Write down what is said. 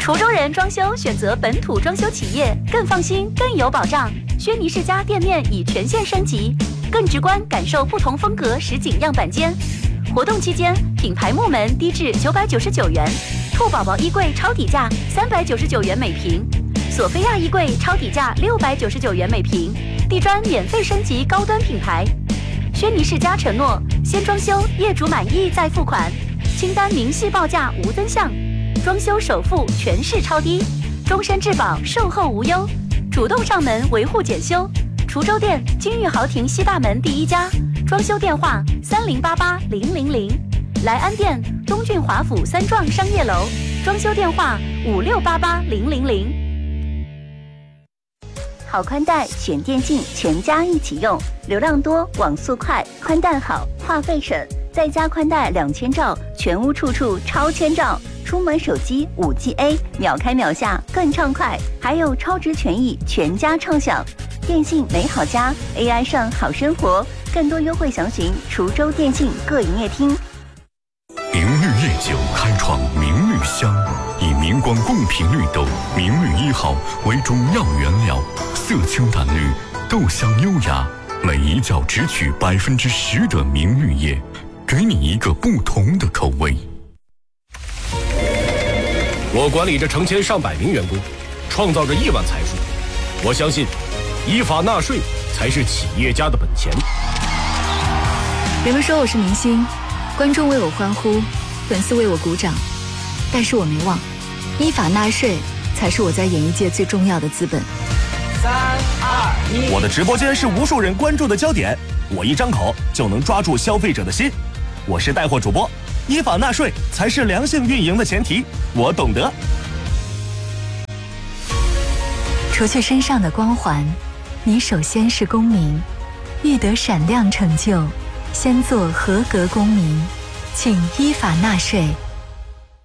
滁州人装修选择本土装修企业，更放心，更有保障。轩尼诗家店面已全线升级，更直观感受不同风格实景样板间。活动期间，品牌木门低至999元，兔宝宝衣柜超底价399元每平，索菲亚衣柜超底价699元每平，地砖免费升级高端品牌。轩尼诗家承诺，先装修，业主满意再付款，清单明细报价无增项，装修首付全市超低，终身质保，售后无忧，主动上门维护检修。滁州店金玉豪庭西大门第1家，装修电话30880000，莱安店东郡华府3幢商业楼，装修电话56880000。好宽带选电信，全家一起用，流量多，网速快，宽带好，话费省，在家宽带2000兆，全屋处处超1000兆。出门手机5G A， 秒开秒下更畅快，还有超值权益，全家畅享。电信美好家 ，AI 上好生活，更多优惠详询滁州电信各营业厅。 明绿夜酒开创明绿香，以明光贡品绿豆明绿1号为中药原料，色清淡绿，豆香优雅，每一窖只取10%的明绿叶，给你一个不同的口味。 我管理着成千上百名员工，创造着亿万财富。我相信，依法纳税才是企业家的本钱。 人们说我是明星，观众为我欢呼，粉丝为我鼓掌，但是我没忘，依法纳税才是我在演艺界最重要的资本。 3、2、1，我的直播间是无数人关注的焦点，我一张口就能抓住消费者的心。我是带货主播，依法纳税才是良性运营的前提，我懂得。 除去身上的光环，你首先是公民，欲得闪亮成就，先做合格公民，请依法纳税。